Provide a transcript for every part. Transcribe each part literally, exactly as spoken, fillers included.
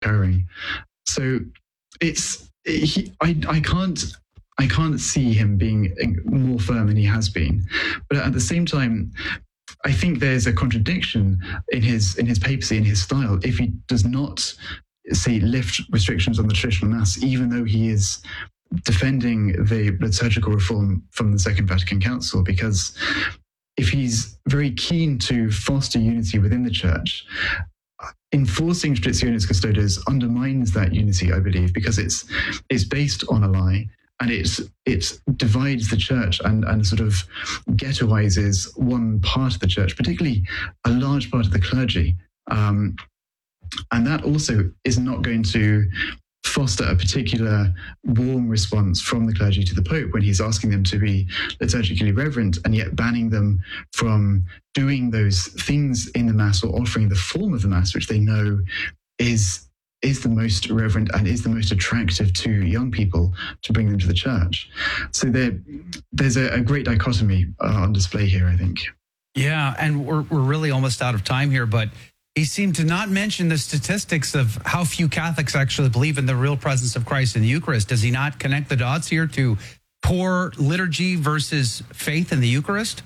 occurring. So it's he, I I can't I can't see him being more firm than he has been, but at the same time, I think there's a contradiction in his in his papacy, in his style, if he does not say lift restrictions on the traditional mass, even though he is defending the liturgical reform from the Second Vatican Council, because if he's very keen to foster unity within the church, enforcing Traditionis Custodes undermines that unity, I believe, because it's it's based on a lie, and it it divides the church and, and sort of ghettoizes one part of the church, particularly a large part of the clergy. Um, and that also is not going to foster a particular warm response from the clergy to the Pope when he's asking them to be liturgically reverent and yet banning them from doing those things in the Mass or offering the form of the Mass, which they know is is the most reverent and is the most attractive to young people to bring them to the church. So there, there's a, a great dichotomy uh, on display here, I think. Yeah, and we're we're really almost out of time here, but he seemed to not mention the statistics of how few Catholics actually believe in the real presence of Christ in the Eucharist. Does he not connect the dots here to poor liturgy versus faith in the Eucharist?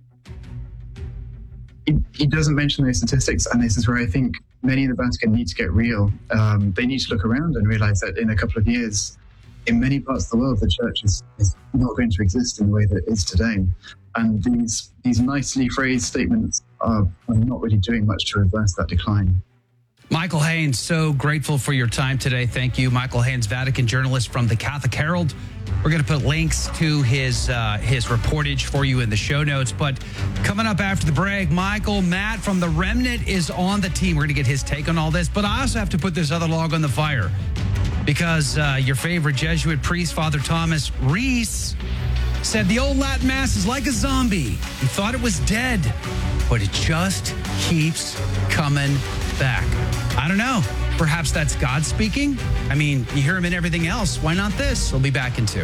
He, he doesn't mention those statistics, and this is where I think many in the Vatican need to get real. Um, they need to look around and realize that in a couple of years, in many parts of the world, the church is, is not going to exist in the way that it is today. And these these nicely phrased statements are, are not really doing much to reverse that decline. Michael Haynes, so grateful for your time today. Thank you. Michael Haynes, Vatican journalist from the Catholic Herald. We're going to put links to his uh, his reportage for you in the show notes. But coming up after the break, Michael, Matt from the Remnant is on the team. We're going to get his take on all this. But I also have to put this other log on the fire because uh, your favorite Jesuit priest, Father Thomas Reese, said the old Latin Mass is like a zombie. He thought it was dead, but it just keeps coming back. I don't know. Perhaps that's God speaking. I mean, you hear him in everything else. Why not this? We'll be back in two.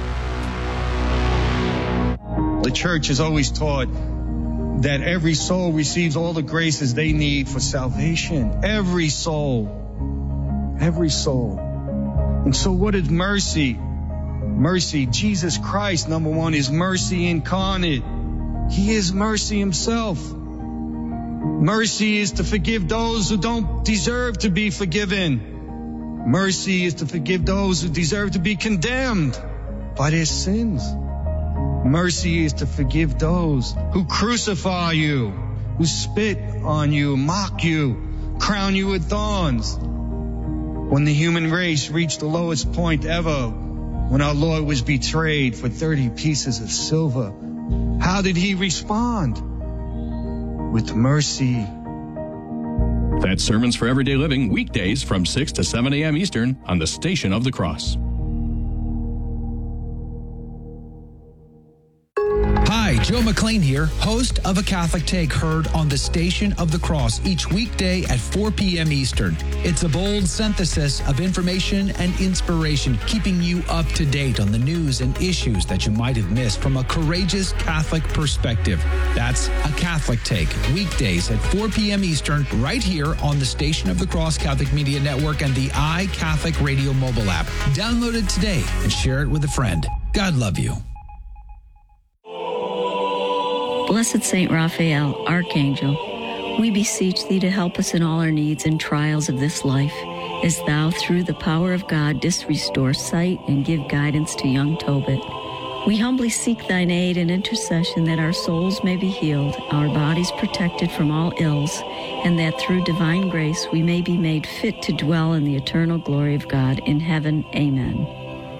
The church has always taught that every soul receives all the graces they need for salvation. Every soul. Every soul. And so what is mercy? Mercy, Jesus Christ, number one, is mercy incarnate. He is mercy himself. Mercy is to forgive those who don't deserve to be forgiven. Mercy is to forgive those who deserve to be condemned by their sins. Mercy is to forgive those who crucify you, who spit on you, mock you, crown you with thorns. When the human race reached the lowest point ever, when our Lord was betrayed for thirty pieces of silver, how did he respond? With mercy. That's Sermons for Everyday Living, weekdays from six to seven a.m. Eastern on the Station of the Cross. Hi, Joe McLean here, host of A Catholic Take, heard on the Station of the Cross each weekday at four p.m. Eastern. It's a bold synthesis of information and inspiration, keeping you up to date on the news and issues that you might have missed from a courageous Catholic perspective. That's A Catholic Take, weekdays at four p.m. Eastern, right here on the Station of the Cross Catholic Media Network and the iCatholic Radio mobile app. Download it today and share it with a friend. God love you. Blessed Saint Raphael, Archangel, we beseech thee to help us in all our needs and trials of this life, as thou, through the power of God, didst restore sight and give guidance to young Tobit. We humbly seek thine aid and intercession that our souls may be healed, our bodies protected from all ills, and that through divine grace we may be made fit to dwell in the eternal glory of God in heaven. Amen.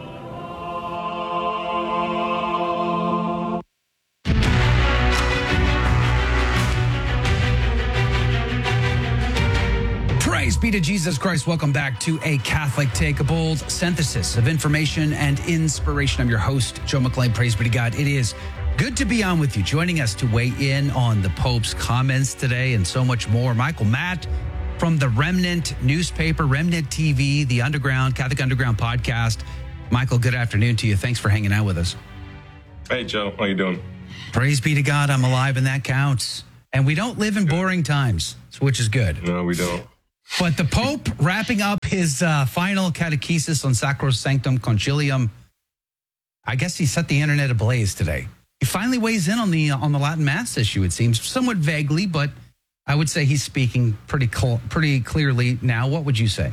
Be to Jesus Christ. Welcome back to A Catholic Take, a bold synthesis of information and inspiration. I'm your host, Joe McLean. Praise be to God. It is good to be on with you, joining us to weigh in on the Pope's comments today and so much more. Michael Matt from the Remnant newspaper, Remnant T V, the Underground, Catholic Underground podcast. Michael, good afternoon to you. Thanks for hanging out with us. Hey, Joe. How you doing? Praise be to God. I'm alive, and that counts. And we don't live in boring times, which is good. No, we don't. But the Pope wrapping up his uh, final catechesis on Sacrosanctum Concilium, I guess he set the internet ablaze today. He finally weighs in on the on the Latin Mass issue, it seems, somewhat vaguely, but I would say he's speaking pretty cl- pretty clearly now. What would you say?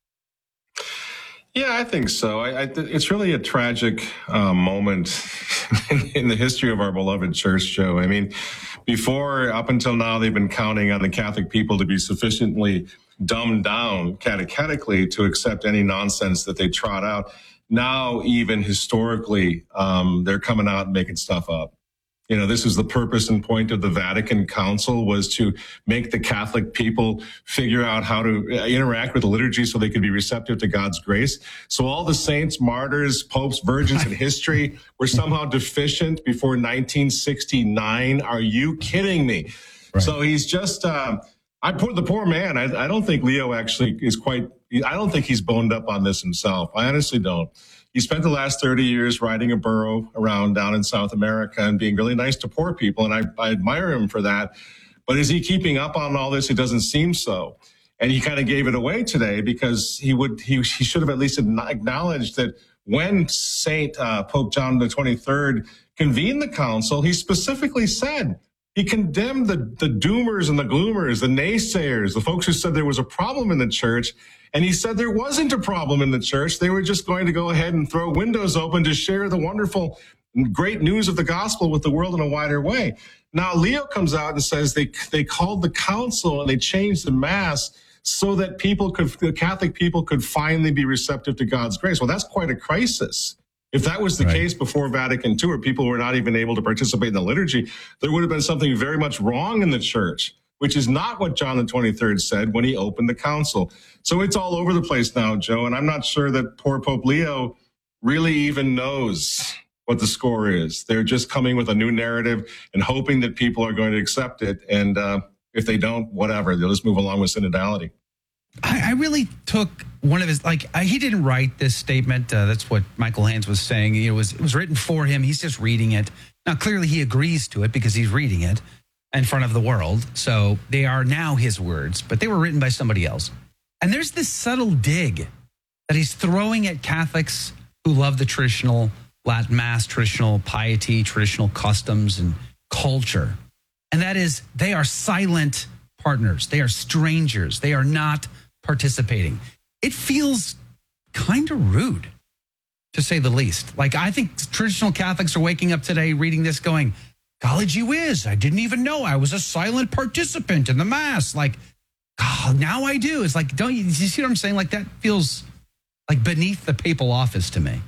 Yeah, I think so. I, I, it's really a tragic uh, moment in, in the history of our beloved church, Joe. I mean, before, up until now, they've been counting on the Catholic people to be sufficiently dumbed down catechetically to accept any nonsense that they trot out. Now, even historically, um, they're coming out and making stuff up. You know, this is the purpose and point of the Vatican Council, was to make the Catholic people figure out how to interact with the liturgy so they could be receptive to God's grace. So all the saints, martyrs, popes, virgins in history were somehow deficient before nineteen sixty-nine. Are you kidding me? Right. So he's just, uh, I put the poor man. I, I don't think Leo actually is quite, I don't think he's boned up on this himself. I honestly don't. He spent the last thirty years riding a burro around down in South America and being really nice to poor people. And I, I admire him for that. But is he keeping up on all this? It doesn't seem so. And he kind of gave it away today because he would, he, he should have at least acknowledged that when Saint uh, Pope John the twenty-third convened the council, he specifically said, he condemned the, the doomers and the gloomers, the naysayers, the folks who said there was a problem in the church. And he said there wasn't a problem in the church. They were just going to go ahead and throw windows open to share the wonderful, great news of the gospel with the world in a wider way. Now, Leo comes out and says they they called the council and they changed the mass so that people could, the Catholic people could finally be receptive to God's grace. Well, that's quite a crisis. If that was the right. case before Vatican Two, where people were not even able to participate in the liturgy, there would have been something very much wrong in the church, which is not what John the twenty-third said when he opened the council. So it's all over the place now, Joe, and I'm not sure that poor Pope Leo really even knows what the score is. They're just coming with a new narrative and hoping that people are going to accept it. And uh, if they don't, whatever, they'll just move along with synodality. I, I really took one of his, like, I, he didn't write this statement. Uh, that's what Michael Hands was saying. It was, it was written for him. He's just reading it. Now, clearly he agrees to it because he's reading it in front of the world. So they are now his words, but they were written by somebody else. And there's this subtle dig that he's throwing at Catholics who love the traditional Latin Mass, traditional piety, traditional customs and culture. And that is, they are silent partners. They are strangers. They are not participating. It feels kind of rude, to say the least. Like, I think traditional Catholics are waking up today reading this going, golly gee whiz, I didn't even know I was a silent participant in the Mass. Like, oh, now I do. It's like, don't you, you see what I'm saying? Like, that feels like beneath the papal office to me.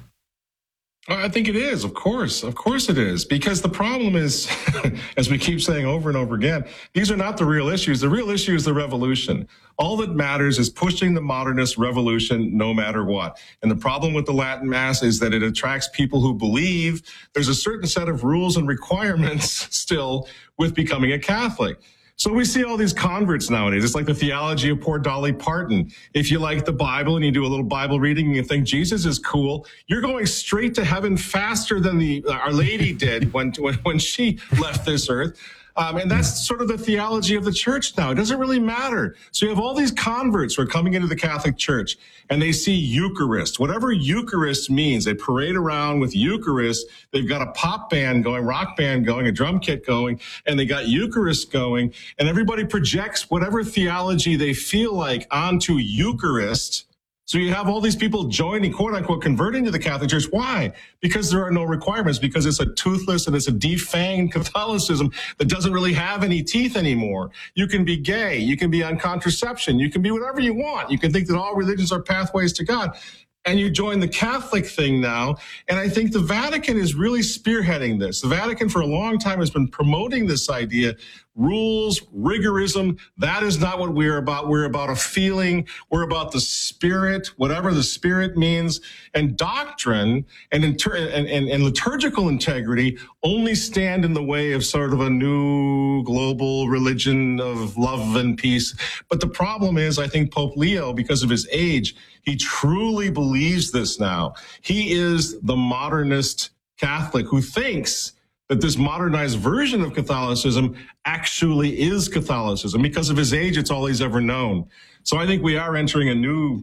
I think it is. Of course. Of course it is. Because the problem is, as we keep saying over and over again, these are not the real issues. The real issue is the revolution. All that matters is pushing the modernist revolution no matter what. And the problem with the Latin Mass is that it attracts people who believe there's a certain set of rules and requirements still with becoming a Catholic. So we see all these converts nowadays. It's like the theology of poor Dolly Parton. If you like the Bible and you do a little Bible reading and you think Jesus is cool, you're going straight to heaven faster than the Our Lady did when when, when she left this earth. Um, and that's sort of the theology of the church now. It doesn't really matter. So you have all these converts who are coming into the Catholic Church and they see Eucharist, whatever Eucharist means. They parade around with Eucharist. They've got a pop band going, rock band going, a drum kit going, and they got Eucharist going. And everybody projects whatever theology they feel like onto Eucharist. So you have all these people joining, quote unquote, converting to the Catholic Church. Why? Because there are no requirements, because it's a toothless and it's a defanged Catholicism that doesn't really have any teeth anymore. You can be gay. You can be on contraception. You can be whatever you want. You can think that all religions are pathways to God. And you join the Catholic thing now. And I think the Vatican is really spearheading this. The Vatican for a long time has been promoting this idea. Rules, rigorism, that is not what we're about. We're about a feeling. We're about the spirit, whatever the spirit means. And doctrine and, inter- and, and, and liturgical integrity only stand in the way of sort of a new global religion of love and peace. But the problem is, I think Pope Leo, because of his age, he truly believes this now. He is the modernist Catholic who thinks that this modernized version of Catholicism actually is Catholicism. Because of his age, it's all he's ever known. So I think we are entering a new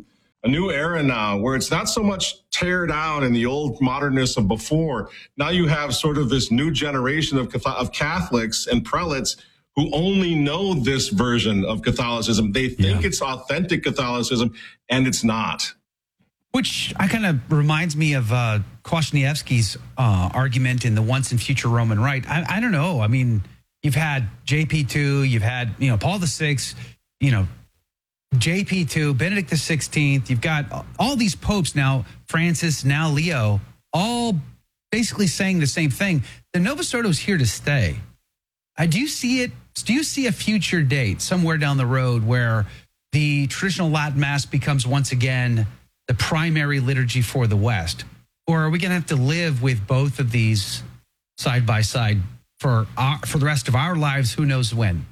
a new era now where it's not so much tear down in the old modernness of before. Now you have sort of this new generation of, of Catholics and prelates who only know this version of Catholicism. They think yeah. it's authentic Catholicism, and it's not. Which I kind of reminds me of uh, Kwasniewski's uh, argument in the Once and Future Roman Rite. I, I don't know. I mean, you've had J P two, you've had, you know, Paul the Sixth, you know, J P two, Benedict the sixteenth. You've got all these popes now, Francis, now Leo, all basically saying the same thing. The Novus Ordo is here to stay. Uh, do you see it? Do you see a future date somewhere down the road where the traditional Latin Mass becomes once again the primary liturgy for the West? Or are we going to have to live with both of these side by side for our, for the rest of our lives? Who knows when?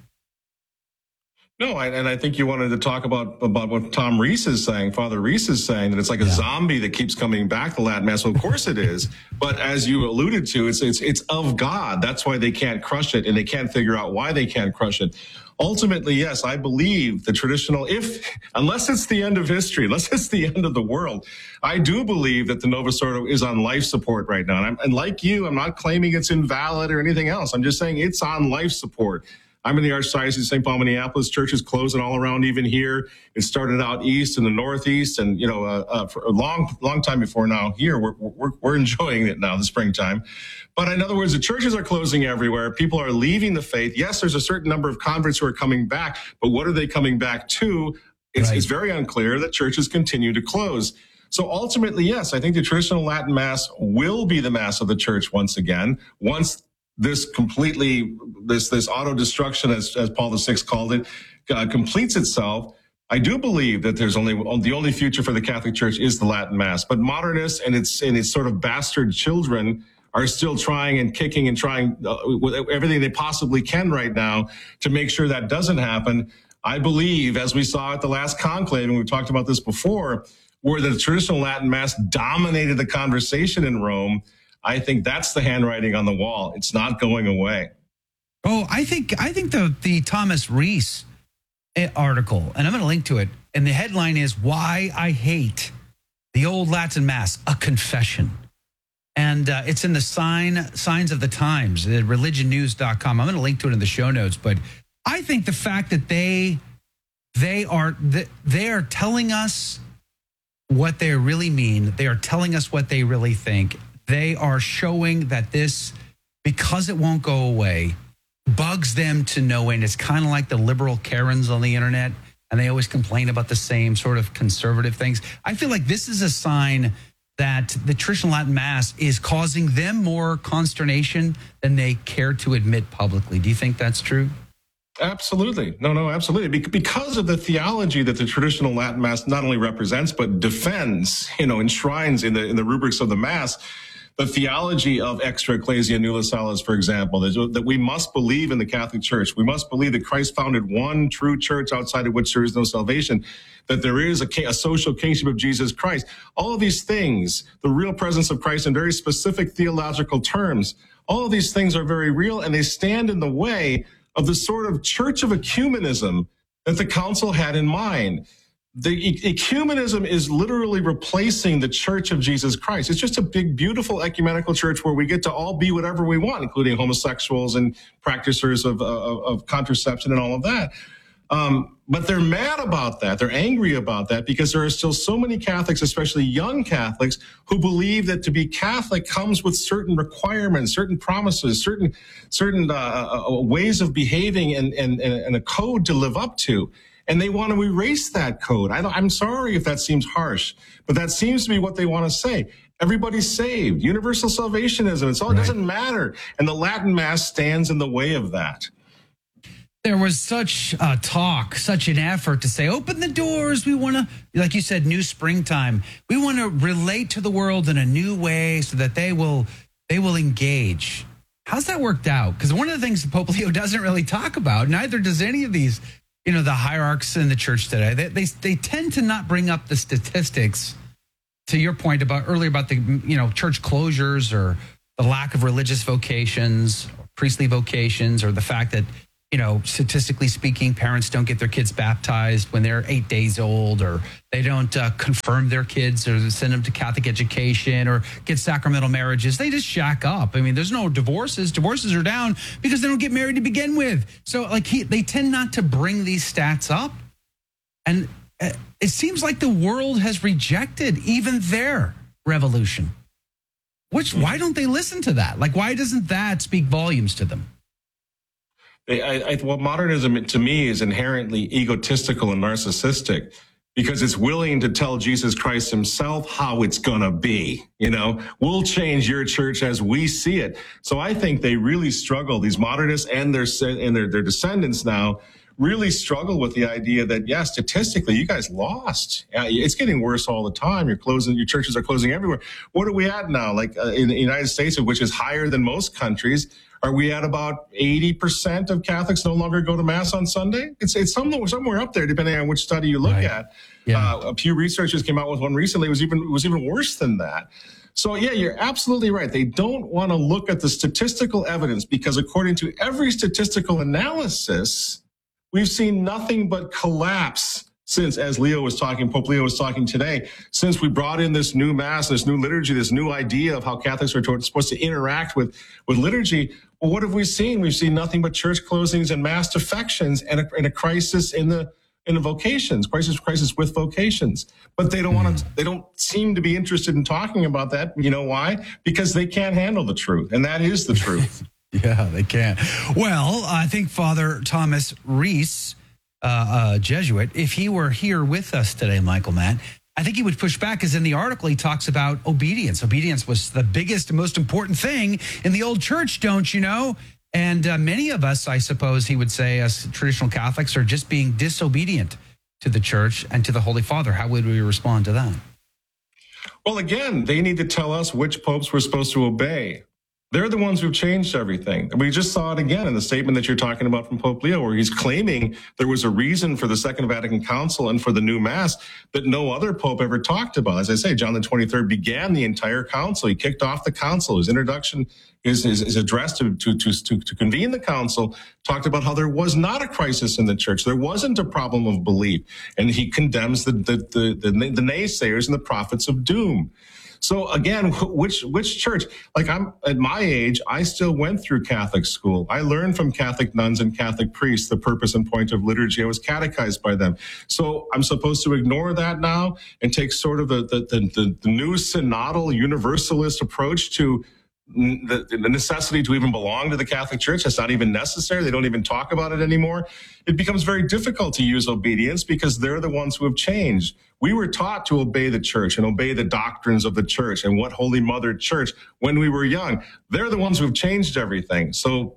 No, I, and I think you wanted to talk about, about what Tom Reese is saying, Father Reese is saying, that it's like a yeah. zombie that keeps coming back, the Latin Mass. Well, of course it is. But as you alluded to, it's, it's, it's of God. That's why they can't crush it, and they can't figure out why they can't crush it. Ultimately, yes, I believe the traditional, if, unless it's the end of history, unless it's the end of the world, I do believe that the Novus Ordo is on life support right now. And, I'm, and like you, I'm not claiming it's invalid or anything else. I'm just saying it's on life support. I'm in the Archdiocese of Saint Paul, Minneapolis. Church is closing all around, even here. It started out east in the Northeast, and you know, uh, uh, for a long, long time before now. Here, we're we're, we're enjoying it now, the springtime. But in other words, the churches are closing everywhere. People are leaving the faith. Yes, there's a certain number of converts who are coming back, but what are they coming back to? It's, right. it's very unclear. That churches continue to close. So ultimately, yes, I think the traditional Latin Mass will be the Mass of the Church once again. Once this completely, this this auto-destruction, as, as Paul the Sixth called it, uh, completes itself, I do believe that there's only the only future for the Catholic Church is the Latin Mass. But modernists and its and its sort of bastard children are still trying and kicking and trying uh, with everything they possibly can right now to make sure that doesn't happen. I believe, as we saw at the last conclave, and we've talked about this before, where the traditional Latin Mass dominated the conversation in Rome, I think that's the handwriting on the wall. It's not going away. Oh, I think I think the the Thomas Reese article, and I'm going to link to it, and the headline is "Why I Hate the Old Latin Mass: A Confession," and uh, it's in the sign Signs of the Times, uh, religion news dot com. I'm going to link to it in the show notes, but I think the fact that they they are they are telling us what they really mean, they are telling us what they really think. They are showing that this, because it won't go away, bugs them to no end. It's kind of like the liberal Karens on the internet, and they always complain about the same sort of conservative things. I feel like this is a sign that the traditional Latin Mass is causing them more consternation than they care to admit publicly. Do you think that's true? Absolutely. No, no, absolutely. Because of the theology that the traditional Latin Mass not only represents, but defends, you know, enshrines in the in the rubrics of the Mass. The theology of extra ecclesia nulla salus, for example, that we must believe in the Catholic Church. We must believe that Christ founded one true church outside of which there is no salvation, that there is a, a social kingship of Jesus Christ. All of these things, the real presence of Christ in very specific theological terms, all of these things are very real, and they stand in the way of the sort of church of ecumenism that the council had in mind. The ecumenism is literally replacing the Church of Jesus Christ. It's just a big, beautiful ecumenical church where we get to all be whatever we want, including homosexuals and practitioners of, of, of contraception and all of that. Um, but they're mad about that. They're angry about that because there are still so many Catholics, especially young Catholics, who believe that to be Catholic comes with certain requirements, certain promises, certain certain uh, uh, ways of behaving and, and, and a code to live up to. And they want to erase that code. I don't, I'm sorry if that seems harsh, but that seems to be what they want to say. Everybody's saved. Universal salvationism. It's all, right. It doesn't matter. And the Latin Mass stands in the way of that. There was such uh, talk, such an effort to say, open the doors. We want to, like you said, new springtime. We want to relate to the world in a new way so that they will they will engage. How's that worked out? Because one of the things Pope Leo doesn't really talk about, neither does any of these, you know, the hierarchs in the church today. They, they they tend to not bring up the statistics. To your point about earlier about the, you know, church closures or the lack of religious vocations, or priestly vocations, or the fact that you know, statistically speaking, parents don't get their kids baptized when they're eight days old, or they don't uh, confirm their kids or send them to Catholic education or get sacramental marriages. They just shack up. I mean, there's no divorces. Divorces are down because they don't get married to begin with. So like he, they tend not to bring these stats up. And it seems like the world has rejected even their revolution. Which, why don't they listen to that? Like, why doesn't that speak volumes to them? I, I, well, modernism to me is inherently egotistical and narcissistic because it's willing to tell Jesus Christ himself how it's going to be. You know, we'll change your church as we see it. So I think they really struggle, these modernists and their and their, their descendants now really struggle with the idea that, yeah, statistically, you guys lost. It's getting worse all the time. You're closing, your churches are closing everywhere. What are we at now? Like uh, in the United States, which is higher than most countries, are we at about eighty percent of Catholics no longer go to Mass on Sunday? It's it's somewhere, somewhere up there, depending on which study you look right. at. Yeah. Uh, a Pew Researchers came out with one recently. It was even, it was even worse than that. So, yeah, you're absolutely right. They don't want to look at the statistical evidence because according to every statistical analysis, we've seen nothing but collapse since, as Leo was talking, Pope Leo was talking today, since we brought in this new Mass, this new liturgy, this new idea of how Catholics are supposed to interact with, with liturgy. Well, what have we seen? We've seen nothing but church closings and mass defections and a, and a crisis in the in the vocations, crisis crisis with vocations. But they don't want to. They don't seem to be interested in talking about that. You know why? Because they can't handle the truth, and that is the truth. Yeah, they can. Well, I think Father Thomas Reese, uh, a Jesuit, if he were here with us today, Michael Matt, I think he would push back, because in the article he talks about obedience. Obedience was the biggest and most important thing in the old church, don't you know? And uh, many of us, I suppose he would say, as traditional Catholics, are just being disobedient to the church and to the Holy Father. How would we respond to that? Well, again, they need to tell us which popes we're supposed to obey. They're the ones who've changed everything. We just saw it again in the statement that you're talking about from Pope Leo, where he's claiming there was a reason for the Second Vatican Council and for the new Mass that no other pope ever talked about. As I say, John the twenty-third began the entire council. He kicked off the council. His introduction, his, his, his address to, to, to, to convene the council, talked about how there was not a crisis in the church. There wasn't a problem of belief. And he condemns the, the, the, the, the naysayers and the prophets of doom. So again, which which church? Like, I'm at my age, I still went through Catholic school. I learned from Catholic nuns and Catholic priests the purpose and point of liturgy. I was catechized by them. So I'm supposed to ignore that now and take sort of the the the, the new synodal universalist approach to the, the necessity to even belong to the Catholic Church. That's not even necessary. They don't even talk about it anymore. It becomes very difficult to use obedience because they're the ones who have changed. We were taught to obey the church and obey the doctrines of the church and what Holy Mother Church when we were young. They're the ones who have changed everything. So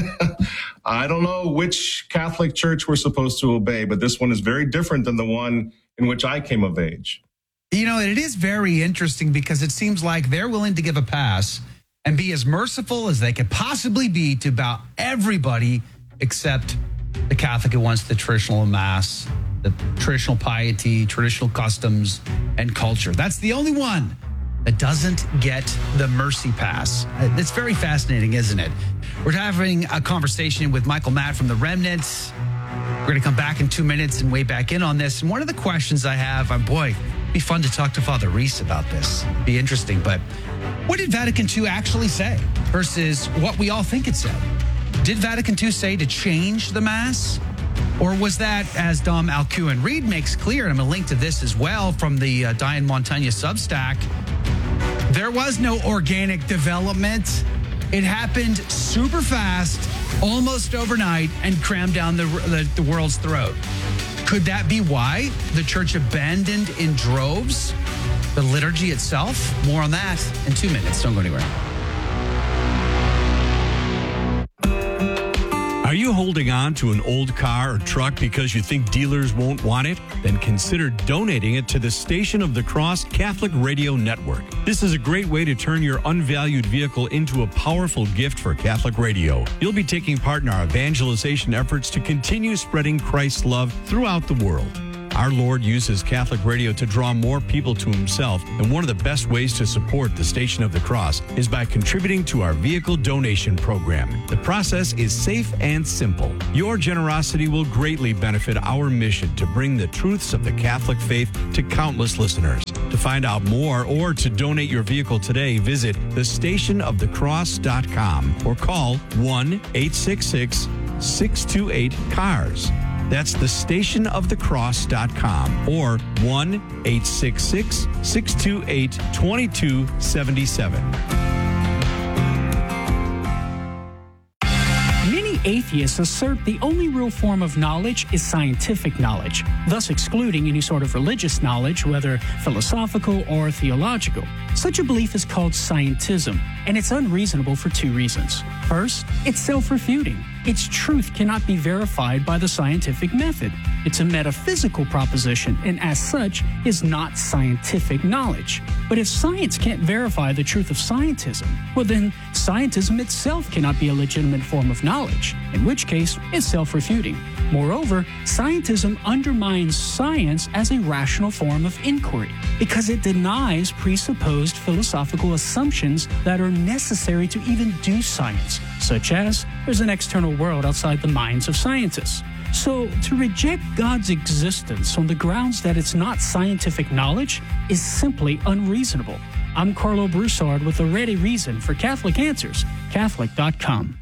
I don't know which Catholic church we're supposed to obey, but this one is very different than the one in which I came of age. You know, it is very interesting because it seems like they're willing to give a pass and be as merciful as they could possibly be to about everybody except the Catholic who wants the traditional Mass, the traditional piety, traditional customs, and culture. That's the only one that doesn't get the mercy pass. It's very fascinating, isn't it? We're having a conversation with Michael Matt from the Remnants. We're going to come back in two minutes and weigh back in on this. And one of the questions I have, oh boy, it'd be fun to talk to Father Reese about this. It'd be interesting. But what did Vatican Two actually say versus what we all think it said? Did Vatican Two say to change the Mass? Or was that, as Dom Alcuin Reed makes clear, and I'm going to link to this as well from the uh, Diane Montagna Substack, there was no organic development. It happened super fast, almost overnight, and crammed down the, the, the world's throat. Could that be why the church abandoned in droves the liturgy itself? More on that in two minutes. Don't go anywhere. Are you holding on to an old car or truck because you think dealers won't want it? Then consider donating it to the Station of the Cross Catholic Radio Network. This is a great way to turn your unvalued vehicle into a powerful gift for Catholic radio. You'll be taking part in our evangelization efforts to continue spreading Christ's love throughout the world. Our Lord uses Catholic radio to draw more people to himself, and one of the best ways to support the Station of the Cross is by contributing to our vehicle donation program. The process is safe and simple. Your generosity will greatly benefit our mission to bring the truths of the Catholic faith to countless listeners. To find out more or to donate your vehicle today, visit the station of the cross dot com or call one eight six six, six two eight, C A R S. That's the station of the cross dot com or one eight six six, six two eight, two two seven seven. Many atheists assert the only real form of knowledge is scientific knowledge, thus excluding any sort of religious knowledge, whether philosophical or theological. Such a belief is called scientism, and it's unreasonable for two reasons. First, it's self-refuting. Its truth cannot be verified by the scientific method. It's a metaphysical proposition, and as such, is not scientific knowledge. But if science can't verify the truth of scientism, well then, scientism itself cannot be a legitimate form of knowledge, in which case, it's self-refuting. Moreover, scientism undermines science as a rational form of inquiry because it denies presupposed philosophical assumptions that are necessary to even do science, such as there's an external world outside the minds of scientists. So, to reject God's existence on the grounds that it's not scientific knowledge is simply unreasonable. I'm Carlo Broussard with a ready reason for Catholic Answers, Catholic dot com.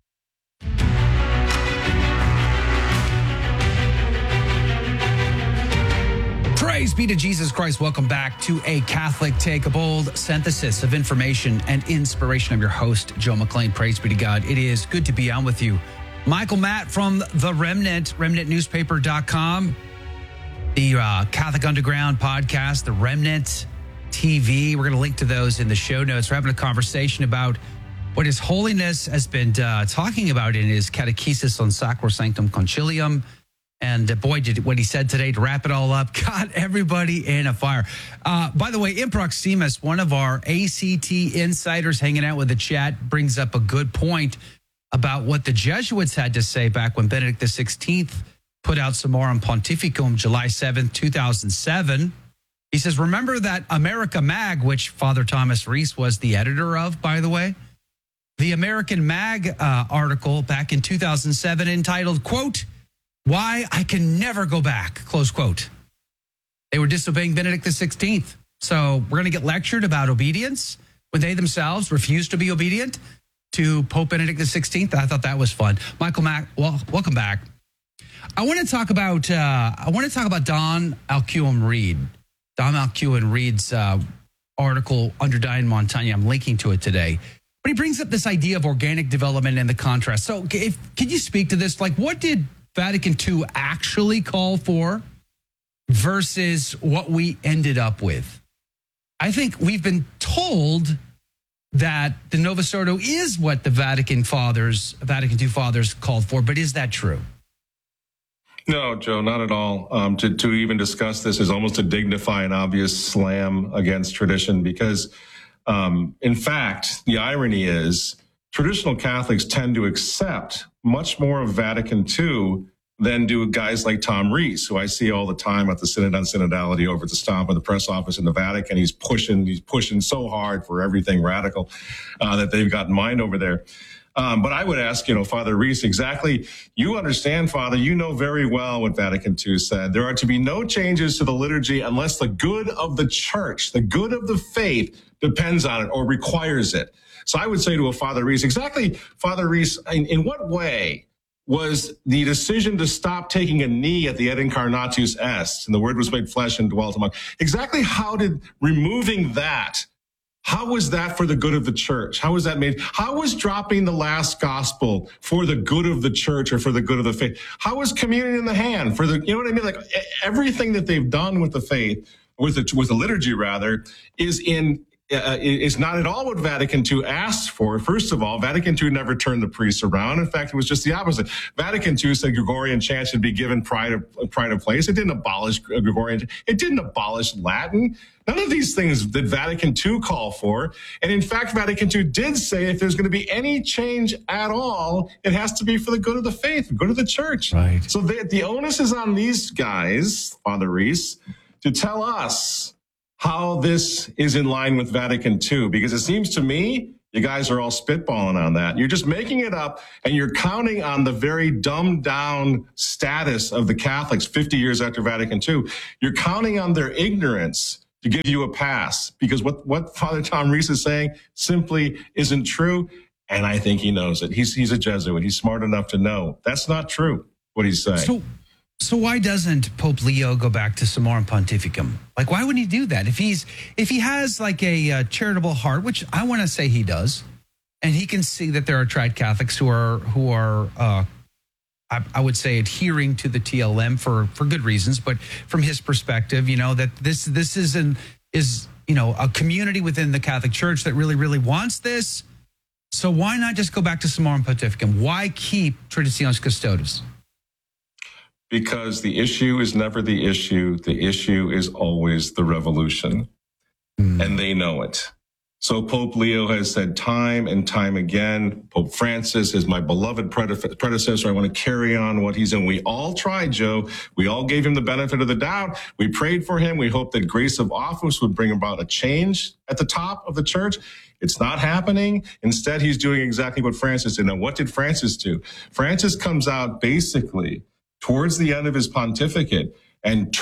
Praise be to Jesus Christ. Welcome back to A Catholic Take, a bold synthesis of information and inspiration of your host, Joe McLean. Praise be to God. It is good to be on with you. Michael Matt from The Remnant, remnant newspaper dot com, the uh, Catholic Underground podcast, The Remnant T V. We're going to link to those in the show notes. We're having a conversation about what His Holiness has been uh, talking about in his catechesis on Sacrosanctum Concilium. And uh, boy, did what he said today to wrap it all up, got everybody in a fire. Uh, by the way, Improximus, one of our A C T insiders hanging out with the chat, brings up a good point about what the Jesuits had to say back when Benedict the sixteenth put out Summorum Pontificum July seventh, two thousand seven. He says, remember that America Mag, which Father Thomas Reese was the editor of, by the way? The American Mag uh, article back in two thousand seven entitled, quote, Why I Can Never Go Back, close quote. They were disobeying Benedict the sixteenth. So we're going to get lectured about obedience when they themselves refused to be obedient to Pope Benedict the sixteenth. I thought that was fun. Michael Mack, well, welcome back. I want to talk about uh, I want to talk about Don Alcuin Reid. Don Alcuin Reid's uh, article under Diane Montagna. I'm linking to it today. But he brings up this idea of organic development and the contrast. So if, can you speak to this? Like, what did Vatican two actually call for versus what we ended up with? I think we've been told that the Novus Ordo is what the Vatican Fathers, Vatican two Fathers called for, but is that true? No, Joe, not at all. Um, to, to even discuss this is almost to dignify an obvious slam against tradition because, um, in fact, the irony is traditional Catholics tend to accept much more of Vatican two than do guys like Tom Rees, who I see all the time at the Synod on Synodality over at the Stomp of the press office in the Vatican. He's pushing, he's pushing so hard for everything radical uh, that they've got in mind over there. Um, but I would ask, you know, Father Rees, exactly, you understand, Father, you know very well what Vatican two said. There are to be no changes to the liturgy unless the good of the church, the good of the faith depends on it or requires it. So I would say to a Father Rees, exactly, Father Rees, in, in what way was the decision to stop taking a knee at the Et Incarnatus Est, and the Word was made flesh and dwelt among, exactly how did removing that, how was that for the good of the church? How was that made? How was dropping the last gospel for the good of the church or for the good of the faith? How was communion in the hand for the, you know what I mean? Like everything that they've done with the faith, with the, with the liturgy rather, is in uh, is not at all what Vatican two asked for. First of all, Vatican two never turned the priests around. In fact, it was just the opposite. Vatican two said Gregorian chant should be given pride of, pride of place. It didn't abolish Gregorian. It didn't abolish Latin. None of these things did Vatican two call for. And in fact, Vatican two did say if there's going to be any change at all, it has to be for the good of the faith, the good of the church. Right. So the, the onus is on these guys, Father Reese, to tell us how this is in line with Vatican two, because it seems to me you guys are all spitballing on that. You're just making it up, and you're counting on the very dumbed down status of the Catholics fifty years after Vatican two. You're counting on their ignorance to give you a pass, because what, what Father Tom Reese is saying simply isn't true, and I think he knows it. He's, he's a Jesuit. He's smart enough to know that's not true, what he's saying. So, so why doesn't Pope Leo go back to Summorum Pontificum? Like, why would he do that? If he's if he has like a uh, charitable heart, which I want to say he does, and he can see that there are tried Catholics who are who are uh, I, I would say adhering to the T L M for for good reasons, but from his perspective, you know, that this this is an is you know a community within the Catholic Church that really really wants this. So why not just go back to Summorum Pontificum? Why keep Traditionis Custodes? Because the issue is never the issue. The issue is always the revolution. Mm. And they know it. So Pope Leo has said time and time again, Pope Francis is my beloved predecessor. I want to carry on what he's in. We all tried, Joe. We all gave him the benefit of the doubt. We prayed for him. We hoped that grace of office would bring about a change at the top of the church. It's not happening. Instead, he's doing exactly what Francis did. Now, what did Francis do? Francis comes out basically towards the end of his pontificate and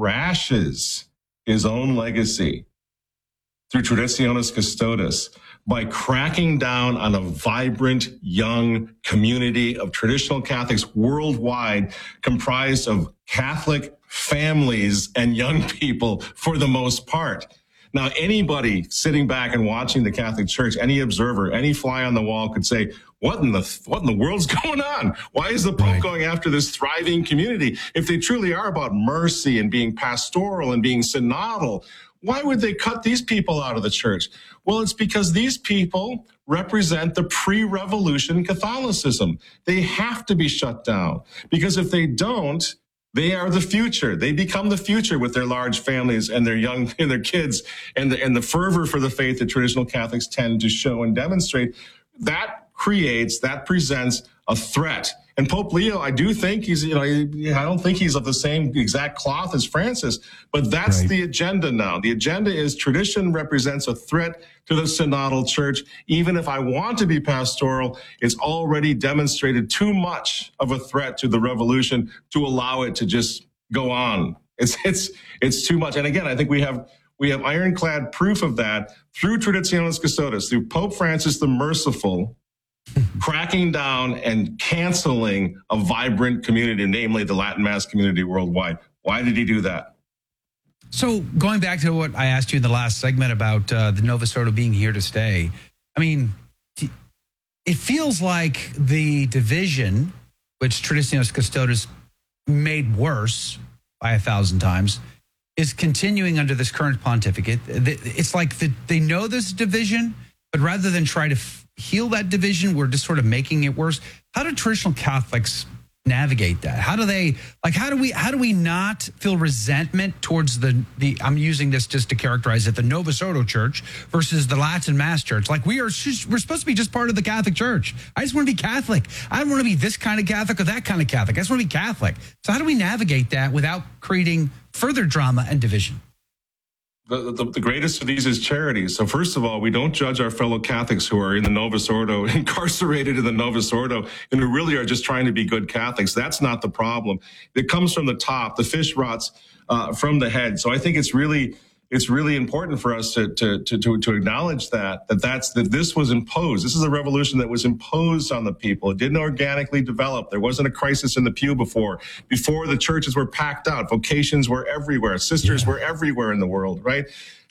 trashes his own legacy through Traditionis Custodes by cracking down on a vibrant young community of traditional Catholics worldwide, comprised of Catholic families and young people for the most part. Now, anybody sitting back and watching the Catholic Church, any observer, any fly on the wall could say, what in the what in the world's going on? Why is the Pope right. going after this thriving community? If they truly are about mercy and being pastoral and being synodal, why would they cut these people out of the church? Well, it's because these people represent the pre-revolution Catholicism. They have to be shut down, because if they don't, they are the future. They become the future with their large families and their young and their kids and the, and the fervor for the faith that traditional Catholics tend to show and demonstrate. That creates, that presents a threat. And Pope Leo, I do think he's, you know, I don't think he's of the same exact cloth as Francis, but that's right. the agenda now. The agenda is tradition represents a threat to the synodal church. Even if I want to be pastoral, it's already demonstrated too much of a threat to the revolution to allow it to just go on. It's, it's, it's too much. And again, I think we have, we have ironclad proof of that through Traditionis Custodes, through Pope Francis the Merciful, cracking down and canceling a vibrant community, namely the Latin Mass community worldwide. Why did he do that? So going back to what I asked you in the last segment about uh, the Novus Ordo being here to stay, I mean, it feels like the division, which Traditionis Custodes made worse by a thousand times, is continuing under this current pontificate. It's like the, they know this division, but rather than try to f- heal that division, we're just sort of making it worse. How do traditional Catholics navigate that? How do they, like, how do we, how do we not feel resentment towards the, the, I'm using this just to characterize it, the Novus Ordo Church versus the Latin Mass Church? Like, we are, just, we're supposed to be just part of the Catholic Church. I just want to be Catholic. I don't want to be this kind of Catholic or that kind of Catholic. I just want to be Catholic. So how do we navigate that without creating further drama and division? The, the, the greatest of these is charity. So first of all, we don't judge our fellow Catholics who are in the Novus Ordo, incarcerated in the Novus Ordo, and who really are just trying to be good Catholics. That's not the problem. It comes from the top. The fish rots uh, from the head. So I think it's really it's really important for us to to to to, to acknowledge that that that's that this was imposed. This is a revolution that was imposed on the people. It didn't organically develop. There wasn't a crisis in the pew before. Before, the churches were packed out. Vocations were everywhere. Sisters yeah. were everywhere in the world, right?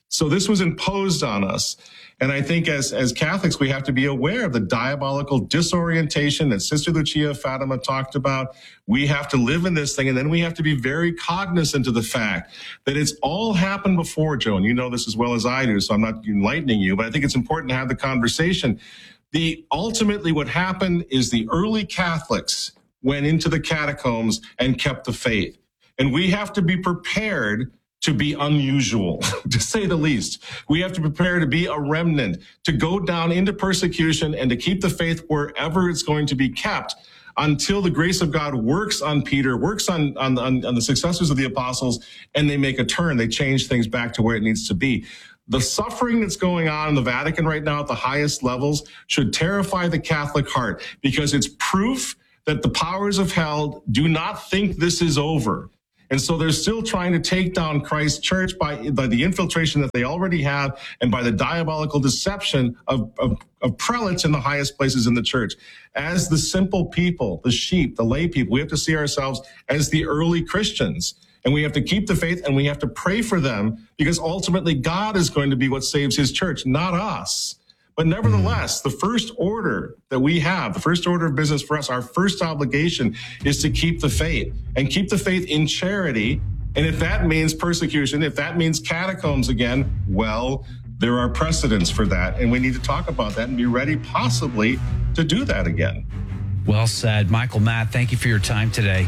So this was imposed on us. And I think as, as Catholics, we have to be aware of the diabolical disorientation that Sister Lucia Fatima talked about. We have to live in this thing. And then we have to be very cognizant of the fact that it's all happened before, Joe. And you know this as well as I do, so I'm not enlightening you, but I think it's important to have the conversation. The ultimately what happened is the early Catholics went into the catacombs and kept the faith. And we have to be prepared to be unusual, to say the least. We have to prepare to be a remnant, to go down into persecution and to keep the faith wherever it's going to be kept until the grace of God works on Peter, works on, on, on, on the successors of the apostles, and they make a turn. They change things back to where it needs to be. The suffering that's going on in the Vatican right now at the highest levels should terrify the Catholic heart, because it's proof that the powers of hell do not think this is over. And so they're still trying to take down Christ's church by, by the infiltration that they already have and by the diabolical deception of, of, of prelates in the highest places in the church. As the simple people, the sheep, the lay people, we have to see ourselves as the early Christians. And we have to keep the faith, and we have to pray for them, because ultimately God is going to be what saves his church, not us. But nevertheless, the first order that we have, the first order of business for us, our first obligation is to keep the faith, and keep the faith in charity. And if that means persecution, if that means catacombs again, well, there are precedents for that. And we need to talk about that and be ready possibly to do that again. Well said. Michael Matt, thank you for your time today.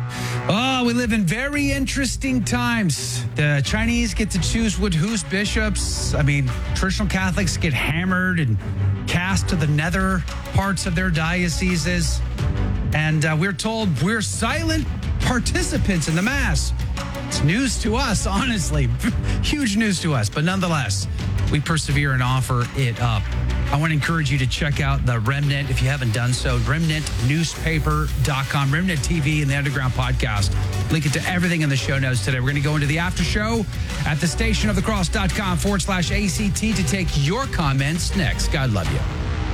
Oh, we live in very interesting times. The Chinese get to choose what, who's bishops. I mean, traditional Catholics get hammered and cast to the nether parts of their dioceses. And uh, we're told we're silent participants in the Mass. It's news to us, honestly. Huge news to us. But nonetheless, we persevere and offer it up. I want to encourage you to check out the Remnant if you haven't done so. remnant newspaper dot com, Remnant T V, and the Underground Podcast. Link it to everything in the show notes today. We're going to go into the after show at the stationofthecross.com forward slash ACT to take your comments next. God love you.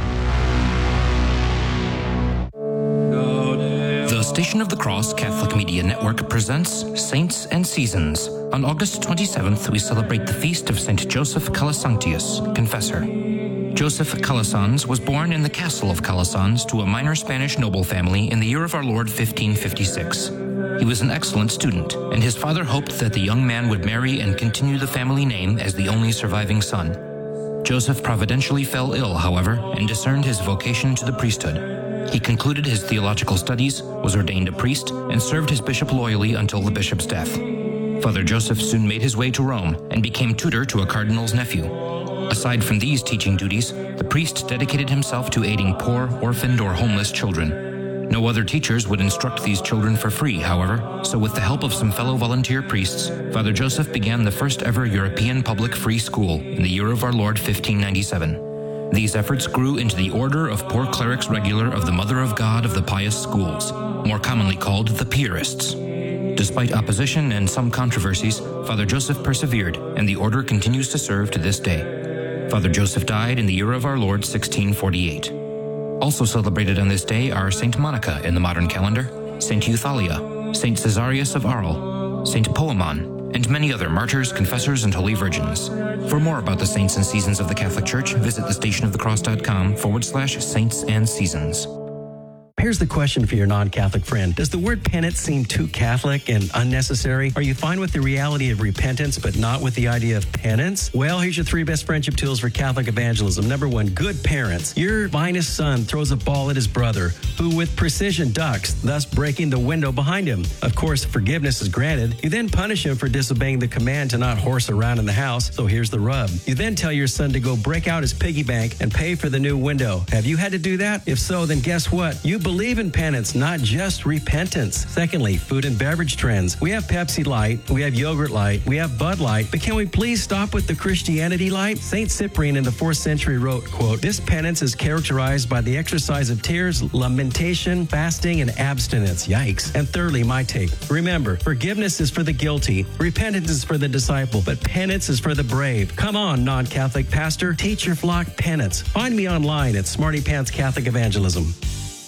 The Station of the Cross Catholic Media Network presents Saints and Seasons. On August twenty-seventh, we celebrate the feast of Saint Joseph Calasanctius, Confessor. Joseph Calasanz was born in the castle of Calasanz to a minor Spanish noble family in the year of our Lord fifteen fifty-six. He was an excellent student, and his father hoped that the young man would marry and continue the family name as the only surviving son. Joseph providentially fell ill, however, and discerned his vocation to the priesthood. He concluded his theological studies, was ordained a priest, and served his bishop loyally until the bishop's death. Father Joseph soon made his way to Rome and became tutor to a cardinal's nephew. Aside from these teaching duties, the priest dedicated himself to aiding poor, orphaned, or homeless children. No other teachers would instruct these children for free, however, so with the help of some fellow volunteer priests, Father Joseph began the first ever European public free school in the year of our Lord fifteen ninety-seven. These efforts grew into the Order of Poor Clerics Regular of the Mother of God of the Pious Schools, more commonly called the Piarists. Despite opposition and some controversies, Father Joseph persevered, and the order continues to serve to this day. Father Joseph died in the year of our Lord sixteen forty-eight. Also celebrated on this day are Saint Monica in the modern calendar, Saint Euthalia, Saint Caesarius of Arles, Saint Poemon, and many other martyrs, confessors, and holy virgins. For more about the saints and seasons of the Catholic Church, visit thestationofthecross.com forward slash saints and seasons. Here's the question for your non-Catholic friend. Does the word penance seem too Catholic and unnecessary? Are you fine with the reality of repentance, but not with the idea of penance? Well, here's your three best friendship tools for Catholic evangelism. Number one, good parents. Your finest son throws a ball at his brother, who with precision ducks, thus breaking the window behind him. Of course, forgiveness is granted. You then punish him for disobeying the command to not horse around in the house. So here's the rub. You then tell your son to go break out his piggy bank and pay for the new window. Have you had to do that? If so, then guess what? You believe Believe in penance, not just repentance. Secondly, food and beverage trends. We have Pepsi Light, we have Yogurt Light, we have Bud Light, but can we please stop with the Christianity Light? Saint Cyprian in the fourth century wrote, quote, "This penance is characterized by the exercise of tears, lamentation, fasting, and abstinence." Yikes. And thirdly, my take. Remember, forgiveness is for the guilty, repentance is for the disciple, but penance is for the brave. Come on, non-Catholic pastor, teach your flock penance. Find me online at Smarty Pants Catholic Evangelism.